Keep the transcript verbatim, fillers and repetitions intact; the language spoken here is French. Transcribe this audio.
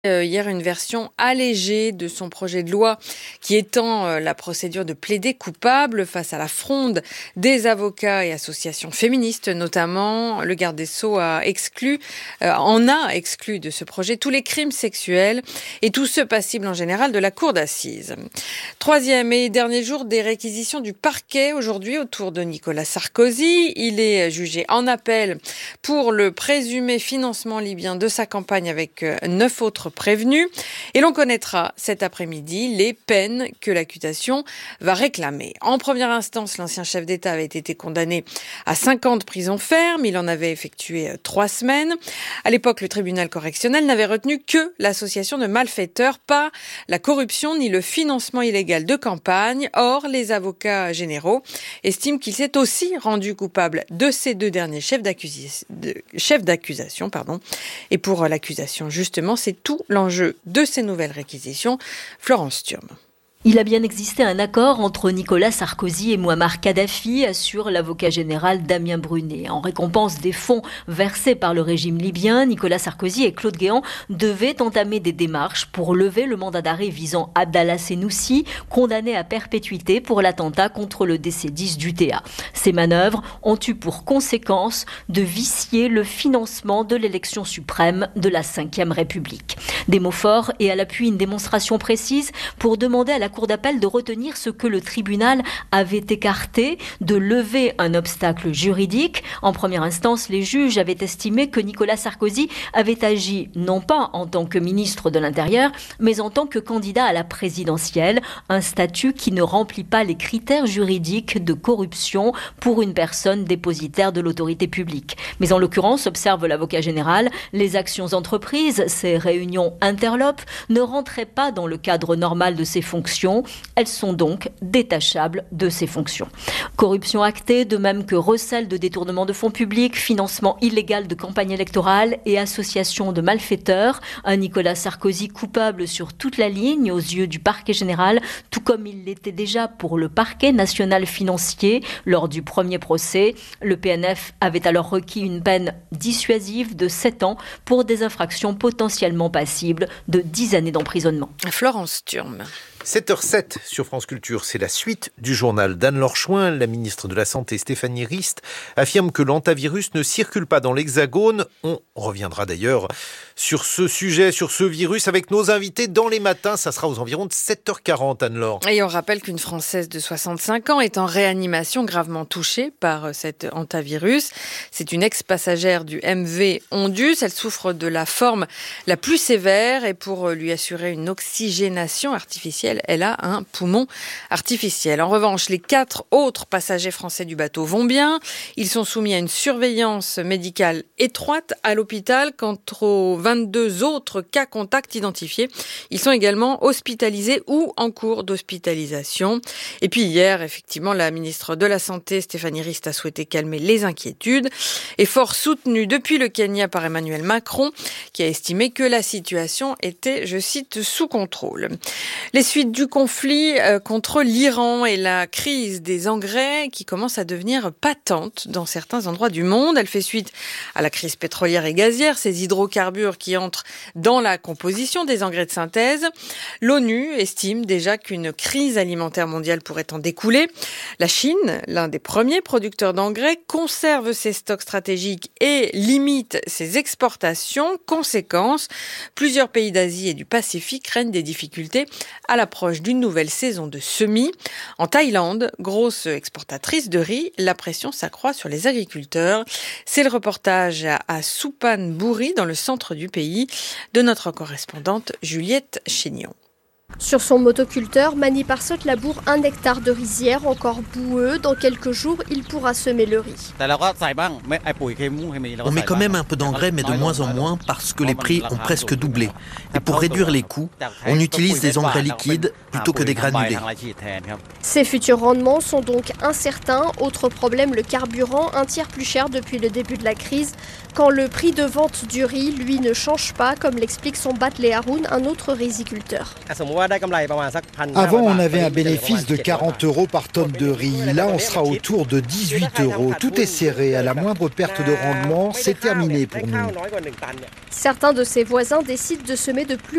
Hier, une version allégée de son projet de loi qui étend la procédure de plaider coupable face à la fronde des avocats et associations féministes notamment. Le garde des Sceaux a exclu, euh, en a exclu de ce projet tous les crimes sexuels et tous ceux passibles en général de la cour d'assises. Troisième et dernier jour des réquisitions du parquet aujourd'hui autour de Nicolas Sarkozy. Il est jugé en appel pour le présumé financement libyen de sa campagne avec neuf autres prévenus. Et l'on connaîtra cet après-midi les peines que l'accusation va réclamer. En première instance, l'ancien chef d'État avait été condamné à cinq ans de prison ferme. Il en avait effectué trois semaines. À l'époque, le tribunal correctionnel n'avait retenu que l'association de malfaiteurs, pas la corruption ni le financement illégal de campagne. Or, les avocats généraux estiment qu'il s'est aussi rendu coupable de ces deux derniers chefs d'accusation. De, chefs d'accusation pardon. Et pour l'accusation, justement, c'est tout l'enjeu de ces nouvelles réquisitions. Florence Thurm. Il a bien existé un accord entre Nicolas Sarkozy et Mouammar Kadhafi, assure l'avocat général Damien Brunet. En récompense des fonds versés par le régime libyen, Nicolas Sarkozy et Claude Guéant devaient entamer des démarches pour lever le mandat d'arrêt visant Abdallah Senoussi, condamné à perpétuité pour l'attentat contre le D C dix d'U T A. Ces manœuvres ont eu pour conséquence de vicier le financement de l'élection suprême de la cinquième République. Des mots forts et à l'appui une démonstration précise pour demander à la Cour d'appel de retenir ce que le tribunal avait écarté, de lever un obstacle juridique. En première instance, les juges avaient estimé que Nicolas Sarkozy avait agi non pas en tant que ministre de l'Intérieur, mais en tant que candidat à la présidentielle, un statut qui ne remplit pas les critères juridiques de corruption pour une personne dépositaire de l'autorité publique. Mais en l'occurrence, observe l'avocat général, les actions entreprises, ces réunions interlopes, ne rentraient pas dans le cadre normal de ses fonctions. Elles sont donc détachables de ces fonctions. Corruption actée, de même que recel de détournement de fonds publics, financement illégal de campagne électorale et association de malfaiteurs. Un Nicolas Sarkozy coupable sur toute la ligne aux yeux du parquet général, tout comme il l'était déjà pour le parquet national financier lors du premier procès. Le P N F avait alors requis une peine dissuasive de sept ans pour des infractions potentiellement passibles de dix années d'emprisonnement. Florence Thurm. sept heures zéro sept sur France Culture, c'est la suite du journal d'Anne-Laure Chouin. La ministre de la Santé, Stéphanie Rist, affirme que l'hantavirus ne circule pas dans l'Hexagone. On reviendra d'ailleurs sur ce sujet, sur ce virus, avec nos invités dans les matins. Ça sera aux environs de sept heures quarante, Anne-Laure. Et on rappelle qu'une Française de soixante-cinq ans est en réanimation, gravement touchée par cet hantavirus. C'est une ex-passagère du M V Ondus. Elle souffre de la forme la plus sévère et pour lui assurer une oxygénation artificielle, elle a un poumon artificiel. En revanche, les quatre autres passagers français du bateau vont bien. Ils sont soumis à une surveillance médicale étroite à l'hôpital. Quant aux vingt-deux autres cas contacts identifiés, ils sont également hospitalisés ou en cours d'hospitalisation. Et puis hier, effectivement, la ministre de la Santé, Stéphanie Rist, a souhaité calmer les inquiétudes. Effort soutenu depuis le Kenya par Emmanuel Macron, qui a estimé que la situation était, je cite, sous contrôle. Les suites du conflit contre l'Iran et la crise des engrais qui commence à devenir patente dans certains endroits du monde. Elle fait suite à la crise pétrolière et gazière, ces hydrocarbures qui entrent dans la composition des engrais de synthèse. L'ONU estime déjà qu'une crise alimentaire mondiale pourrait en découler. La Chine, l'un des premiers producteurs d'engrais, conserve ses stocks stratégiques et limite ses exportations. Conséquence, plusieurs pays d'Asie et du Pacifique craignent des difficultés à l'approche d'une nouvelle saison de semis. En Thaïlande, grosse exportatrice de riz, la pression s'accroît sur les agriculteurs. C'est le reportage à Suphanburi, dans le centre du pays, de notre correspondante Juliette Chénion. Sur son motoculteur, Mani Parsot laboure un hectare de rizière encore boueux. Dans quelques jours, il pourra semer le riz. On met quand même un peu d'engrais, mais de moins en moins, parce que les prix ont presque doublé. Et pour réduire les coûts, on utilise des engrais liquides plutôt que des granulés. Ces futurs rendements sont donc incertains. Autre problème, le carburant, un tiers plus cher depuis le début de la crise. quand le prix de vente du riz, lui, ne change pas, comme l'explique son Batley Haroun, un autre riziculteur. Avant, on avait un bénéfice de quarante euros par tonne de riz. Là, on sera autour de dix-huit euros. Tout est serré. À la moindre perte de rendement, c'est terminé pour nous. Certains de ses voisins décident de semer de plus